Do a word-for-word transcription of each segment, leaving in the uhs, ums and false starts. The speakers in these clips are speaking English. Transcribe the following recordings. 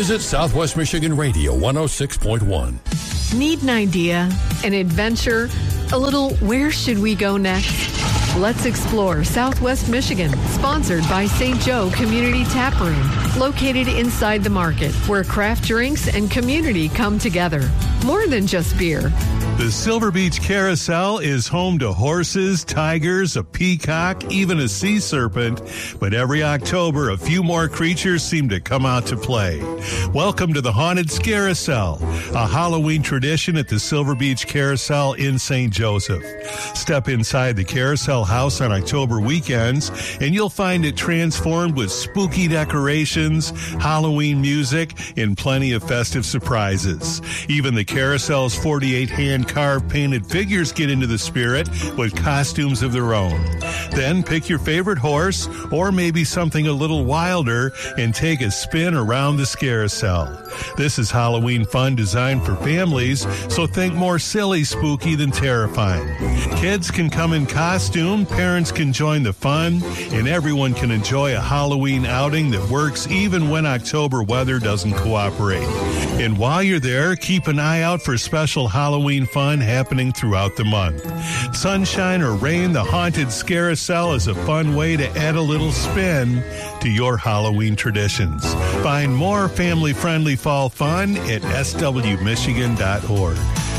Visit Southwest Michigan Radio one oh six point one. Need an idea, an adventure, a little where should we go next? Let's explore Southwest Michigan, sponsored by Saint Joe Community Tap Room, located inside the market where craft drinks and community come together. More than just beer. The Silver Beach Carousel is home to horses, tigers, a peacock, even a sea serpent. But every October, a few more creatures seem to come out to play. Welcome to the Haunted Scarousel, a Halloween tradition at the Silver Beach Carousel in Saint Joseph. Step inside the Carousel House on October weekends, and you'll find it transformed with spooky decorations, Halloween music, and plenty of festive surprises. Even the Carousel's forty-eight hand carved painted figures get into the spirit with costumes of their own. Then pick your favorite horse or maybe something a little wilder and take a spin around the Scarousel. This is Halloween fun designed for families, so think more silly spooky than terrifying. Kids can come in costume, parents can join the fun, and everyone can enjoy a Halloween outing that works even when October weather doesn't cooperate. And while you're there, keep an eye out for special Halloween fun happening throughout the month. Sunshine or rain, the Haunted Scarousel is a fun way to add a little spin to your Halloween traditions. Find more family-friendly fall fun at s w michigan dot org.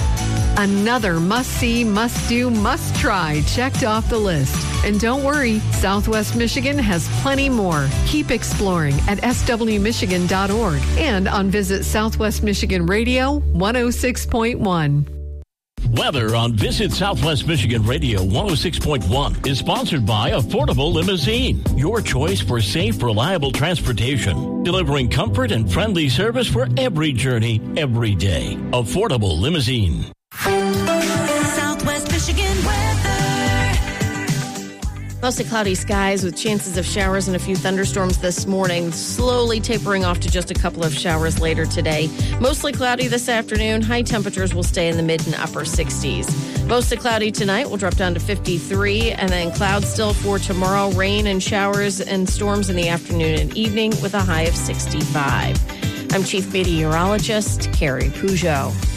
Another must-see, must-do, must-try checked off the list. And don't worry, Southwest Michigan has plenty more. Keep exploring at s w michigan dot org and on Visit Southwest Michigan Radio one oh six point one. Weather on Visit Southwest Michigan Radio one oh six point one is sponsored by Affordable Limousine, your choice for safe, reliable transportation, delivering comfort and friendly service for every journey, every day. Affordable Limousine. Southwest Michigan weather. Mostly cloudy skies with chances of showers and a few thunderstorms this morning, slowly tapering off to just a couple of showers later today. Mostly cloudy this afternoon. High temperatures will stay in the mid and upper sixties. Mostly cloudy tonight. We'll drop down to fifty-three, and then clouds still for tomorrow. Rain and showers and storms in the afternoon and evening with a high of sixty-five. I'm Chief Meteorologist Carrie Peugeot.